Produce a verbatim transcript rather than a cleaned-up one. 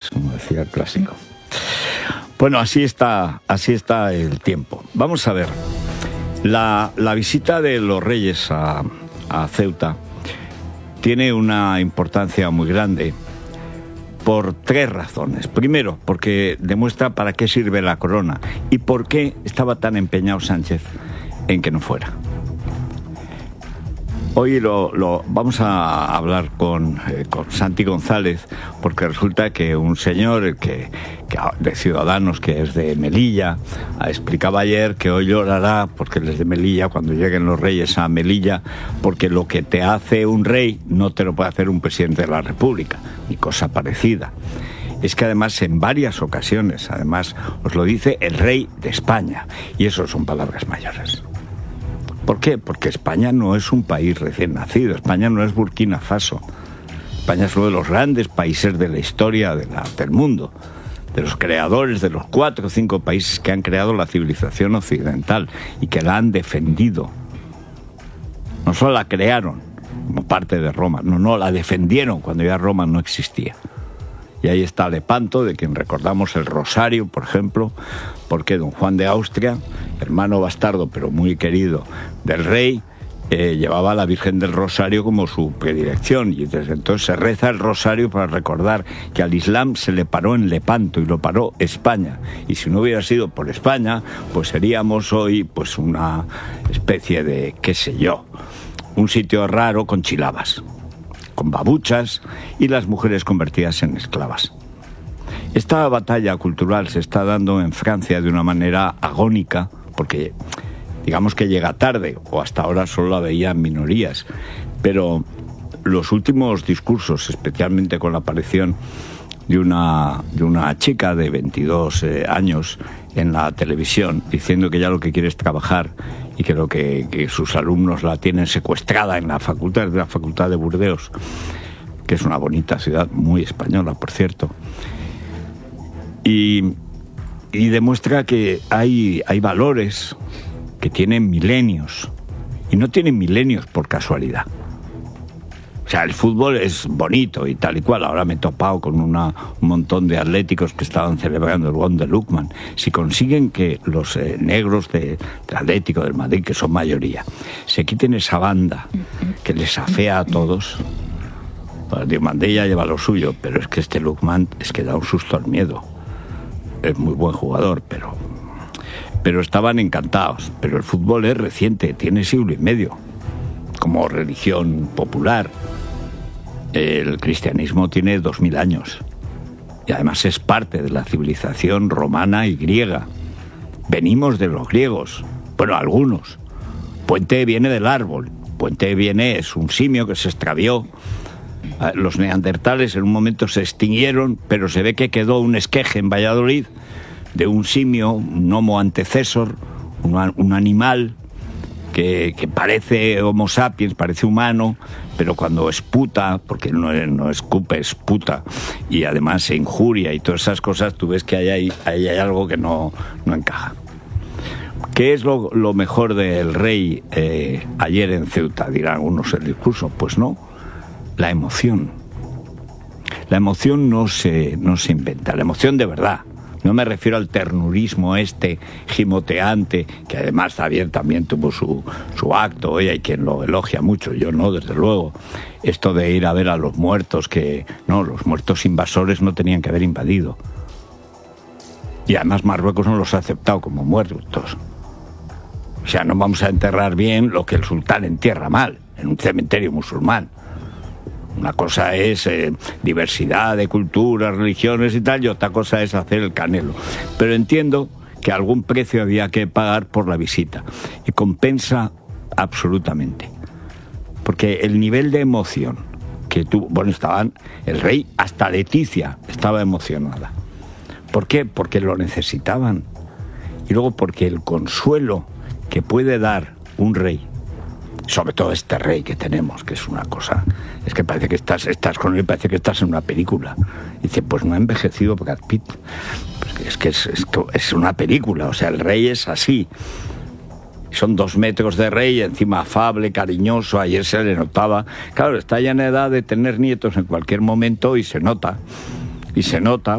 como decía el clásico. Bueno, así está, así está el tiempo. Vamos a ver, la, la visita de los reyes a, a Ceuta tiene una importancia muy grande por tres razones. Primero, porque demuestra para qué sirve la corona y por qué estaba tan empeñado Sánchez en que no fuera. Hoy lo, lo vamos a hablar con, eh, con Santi González, porque resulta que un señor que, que de Ciudadanos, que es de Melilla, explicaba ayer que hoy llorará porque él es de Melilla cuando lleguen los reyes a Melilla, porque lo que te hace un rey no te lo puede hacer un presidente de la República, ni cosa parecida. Es que además en varias ocasiones, además os lo dice el rey de España, y eso son palabras mayores. ¿Por qué? Porque España no es un país recién nacido, España no es Burkina Faso. España es uno de los grandes países de la historia de la, del mundo, de los creadores de los cuatro o cinco países que han creado la civilización occidental y que la han defendido. No solo la crearon como parte de Roma, no, no, la defendieron cuando ya Roma no existía. Y ahí está Lepanto, de quien recordamos el rosario, por ejemplo, porque don Juan de Austria, hermano bastardo pero muy querido del rey, eh, llevaba a la Virgen del Rosario como su predilección, y desde entonces se reza el rosario para recordar que al Islam se le paró en Lepanto y lo paró España, y si no hubiera sido por España, pues seríamos hoy pues una especie de, qué sé yo, un sitio raro con chilabas, con babuchas y las mujeres convertidas en esclavas. Esta batalla cultural se está dando en Francia de una manera agónica, porque digamos que llega tarde, o hasta ahora solo la veían minorías, pero los últimos discursos, especialmente con la aparición de una, de una chica de veintidós eh, años en la televisión, diciendo que ya lo que quiere es trabajar y que, lo que, que sus alumnos la tienen secuestrada en la facultad, de la facultad de Burdeos, que es una bonita ciudad, muy española, por cierto, y, y demuestra que hay, hay valores que tienen milenios, y no tienen milenios por casualidad. O sea, el fútbol es bonito y tal y cual. Ahora me he topado con una, un montón de atléticos que estaban celebrando el gol de Lookman. Si consiguen que los eh, negros de, del Atlético del Madrid, que son mayoría, se quiten esa banda que les afea a todos, pues, Di Mandella lleva lo suyo, pero es que este Lookman es que da un susto al miedo. Es muy buen jugador, pero, pero estaban encantados. Pero el fútbol es reciente, tiene siglo y medio, como religión popular. El cristianismo tiene dos mil años y además es parte de la civilización romana y griega. Venimos de los griegos, bueno, algunos. Puente viene del árbol, Puente viene, es un simio que se extravió. Los neandertales en un momento se extinguieron, pero se ve que quedó un esqueje en Valladolid de un simio, un homo antecesor, un, un animal Que, que parece Homo sapiens, parece humano, pero cuando esputa, porque no, no escupe, esputa, y además se injuria y todas esas cosas, tú ves que ahí hay, ahí hay algo que no, no encaja. ¿Qué es lo, lo mejor del rey eh, ayer en Ceuta? Dirán algunos el discurso. Pues no, la emoción. La emoción no se, no se inventa, la emoción de verdad. No me refiero al ternurismo este gimoteante, que además también, también tuvo su, su acto, hoy hay quien lo elogia mucho, yo no, desde luego. Esto de ir a ver a los muertos, que no, los muertos invasores no tenían que haber invadido. Y además Marruecos no los ha aceptado como muertos. O sea, no vamos a enterrar bien lo que el sultán entierra mal, en un cementerio musulmán. Una cosa es eh, diversidad de culturas, religiones y tal, y otra cosa es hacer el canelo. Pero entiendo que algún precio había que pagar por la visita. Y compensa absolutamente. Porque el nivel de emoción que tuvo... Bueno, estaban... El rey, hasta Leticia, estaba emocionada. ¿Por qué? Porque lo necesitaban. Y luego porque el consuelo que puede dar un rey, sobre todo este rey que tenemos, que es una cosa, es que parece que estás, estás con él, parece que estás en una película. Y dice, pues no ha envejecido Brad Pitt. Pues es que es, es, es una película, o sea, el rey es así. Son dos metros de rey, encima afable, cariñoso, ayer se le notaba. Claro, está ya en edad de tener nietos en cualquier momento y se nota, y se nota.